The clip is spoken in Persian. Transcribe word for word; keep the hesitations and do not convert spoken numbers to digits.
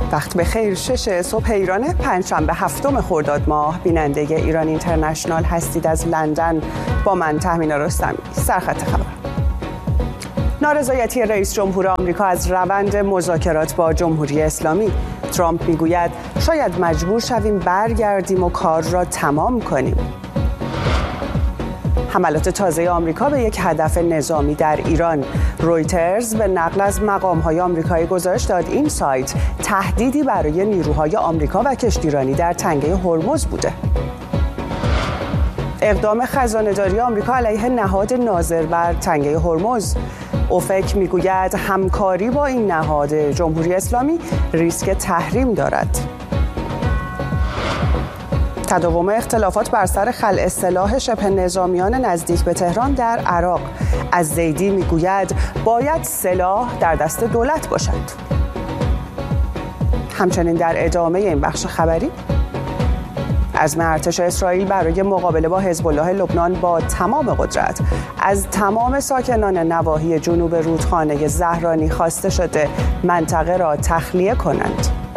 وقت بخیر. شش صبح ایران، پنجشنبه هفتم خرداد ماه. بیننده ایران اینترنشنال هستید از لندن. با من تهمینا رستمی. سرخط خبر. نارضایتی رئیس جمهور آمریکا از روند مذاکرات با جمهوری اسلامی. ترامپ میگوید شاید مجبور شویم برگردیم و کار را تمام کنیم. حملات تازه آمریکا به یک هدف نظامی در ایران. رویترز به نقل از مقام‌های آمریکایی گزارش داد این سایت تهدیدی برای نیروهای آمریکا و کشتیرانی در تنگه هرمز بوده. اقدام خزانه‌داری آمریکا علیه نهاد ناظر بر تنگه هرمز. اوپک میگوید همکاری با این نهاد جمهوری اسلامی ریسک تحریم دارد. تداوم اختلافات بر سر خلع سلاح شبه نظامیان نزدیک به تهران در عراق. از زیدی میگوید باید سلاح در دست دولت باشد. همچنین در ادامه این بخش خبری، عزم ارتش اسرائیل برای مقابله با حزب الله لبنان با تمام قدرت از تمام ساکنان نواحی جنوب رودخانه زهرانی خواسته شده منطقه را تخلیه کنند.